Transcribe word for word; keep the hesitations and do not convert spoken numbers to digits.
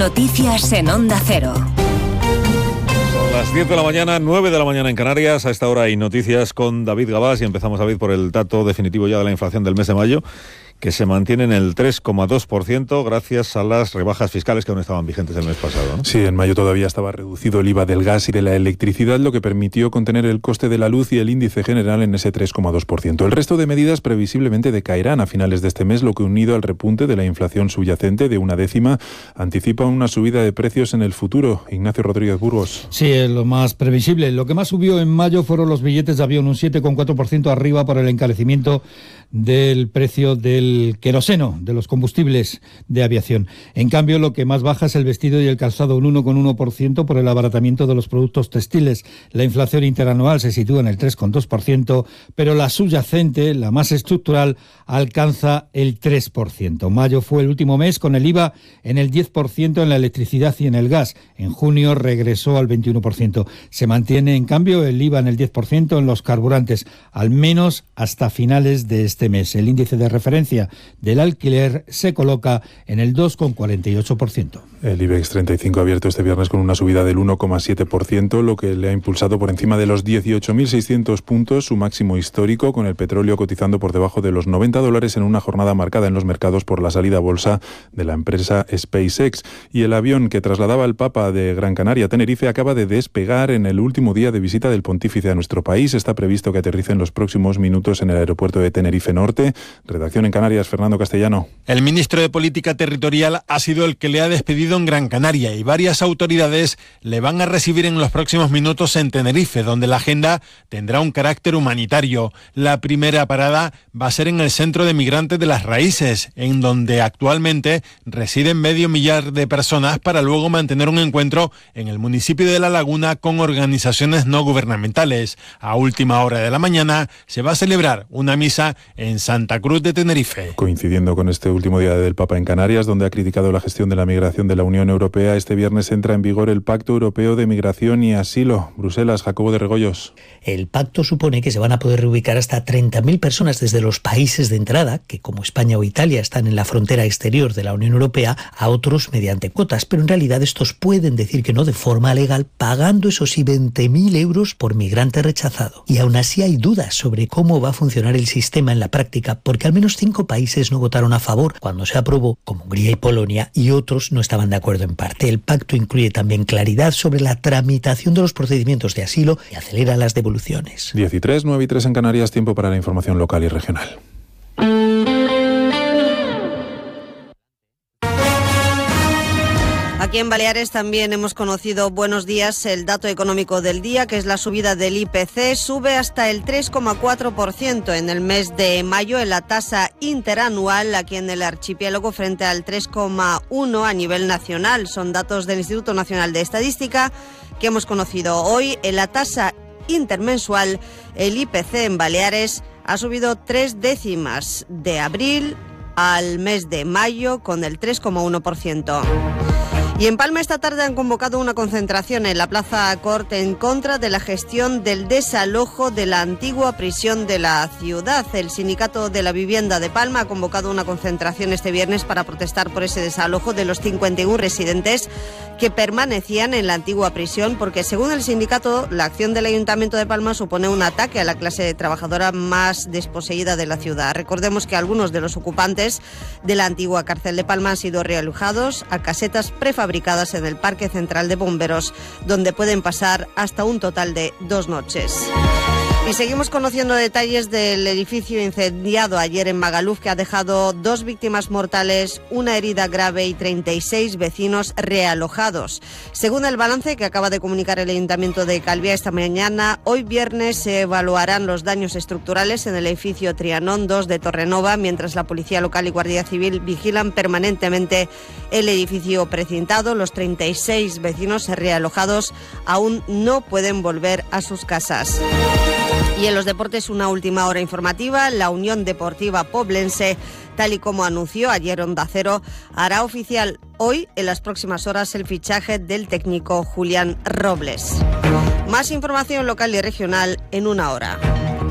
Noticias en Onda Cero. Son las diez de la mañana, nueve de la mañana en Canarias. A esta hora hay noticias con David Gabás y empezamos, David, por el dato definitivo ya de la inflación del mes de mayo, que se mantiene en el tres coma dos por ciento gracias a las rebajas fiscales que aún estaban vigentes el mes pasado, ¿no? Sí, en mayo todavía estaba reducido el I V A del gas y de la electricidad, lo que permitió contener el coste de la luz y el índice general en ese tres coma dos por ciento. El resto de medidas previsiblemente decaerán a finales de este mes, lo que, unido al repunte de la inflación subyacente de una décima, anticipa una subida de precios en el futuro. Ignacio Rodríguez Burgos. Sí, es lo más previsible. Lo que más subió en mayo fueron los billetes de avión, un siete coma cuatro por ciento arriba por el encarecimiento del precio del queroseno, de los combustibles de aviación. En cambio, lo que más baja es el vestido y el calzado, un uno coma uno por ciento por el abaratamiento de los productos textiles. La inflación interanual se sitúa en el tres coma dos por ciento, pero la subyacente, la más estructural, alcanza el tres por ciento. Mayo fue el último mes con el I V A en el diez por ciento en la electricidad y en el gas. En junio regresó al veintiuno por ciento. Se mantiene, en cambio, el I V A en el diez por ciento en los carburantes, al menos hasta finales de este mes. El índice de referencia del alquiler se coloca en el dos coma cuarenta y ocho por ciento. El IBEX treinta y cinco ha abierto este viernes con una subida del uno coma siete por ciento, lo que le ha impulsado por encima de los dieciocho mil seiscientos puntos, su máximo histórico, con el petróleo cotizando por debajo de los noventa dólares en una jornada marcada en los mercados por la salida a bolsa de la empresa SpaceX. Y el avión que trasladaba al Papa de Gran Canaria a Tenerife acaba de despegar en el último día de visita del pontífice a nuestro país. Está previsto que aterrice en los próximos minutos en el aeropuerto de Tenerife Norte. Redacción en Canarias, Fernando Castellano. El ministro de Política Territorial ha sido el que le ha despedido en Gran Canaria y varias autoridades le van a recibir en los próximos minutos en Tenerife, donde la agenda tendrá un carácter humanitario. La primera parada va a ser en el Centro de Migrantes de las Raíces, en donde actualmente residen medio millar de personas, para luego mantener un encuentro en el municipio de La Laguna con organizaciones no gubernamentales. A última hora de la mañana se va a celebrar una misa en Santa Cruz de Tenerife. Coincidiendo con este último día del Papa en Canarias, donde ha criticado la gestión de la migración de la Unión Europea, este viernes entra en vigor el Pacto Europeo de Migración y Asilo. Bruselas, Jacobo de Regoyos. El pacto supone que se van a poder reubicar hasta treinta mil personas desde los países de entrada, que como España o Italia están en la frontera exterior de la Unión Europea, a otros mediante cuotas, pero en realidad estos pueden decir que no de forma legal, pagando eso sí veinte mil euros por migrante rechazado. Y aún así hay dudas sobre cómo va a funcionar el sistema en la práctica, porque al menos cinco países no votaron a favor cuando se aprobó, como Hungría y Polonia, y otros no estaban de acuerdo en parte. El pacto incluye también claridad sobre la tramitación de los procedimientos de asilo y acelera las devoluciones. diez y tres, nueve y tres en Canarias, tiempo para la información local y regional. Aquí en Baleares también hemos conocido, buenos días, el dato económico del día, que es la subida del I P C. Sube hasta el tres coma cuatro por ciento en el mes de mayo en la tasa interanual aquí en el archipiélago, frente al tres coma uno por ciento a nivel nacional. Son datos del Instituto Nacional de Estadística que hemos conocido hoy. En la tasa intermensual, el I P C en Baleares ha subido tres décimas de abril al mes de mayo, con el tres coma uno por ciento. Y en Palma esta tarde han convocado una concentración en la Plaza Cort en contra de la gestión del desalojo de la antigua prisión de la ciudad. El Sindicato de la Vivienda de Palma ha convocado una concentración este viernes para protestar por ese desalojo de los cincuenta y uno residentes que permanecían en la antigua prisión, porque según el sindicato, la acción del Ayuntamiento de Palma supone un ataque a la clase trabajadora más desposeída de la ciudad. Recordemos que algunos de los ocupantes de la antigua cárcel de Palma han sido realojados a casetas prefabricadas en el Parque Central de Bomberos, donde pueden pasar hasta un total de dos noches. Y seguimos conociendo detalles del edificio incendiado ayer en Magaluf, que ha dejado dos víctimas mortales, una herida grave y treinta y seis vecinos realojados. Según el balance que acaba de comunicar el Ayuntamiento de Calviá esta mañana, hoy viernes se evaluarán los daños estructurales en el edificio Trianón dos de Torrenova, mientras la Policía Local y Guardia Civil vigilan permanentemente el edificio precintado. Los treinta y seis vecinos realojados aún no pueden volver a sus casas. Y en los deportes, una última hora informativa. La Unión Deportiva Poblense, tal y como anunció ayer Onda Cero, hará oficial hoy, en las próximas horas, el fichaje del técnico Julián Robles. Más información local y regional en una hora.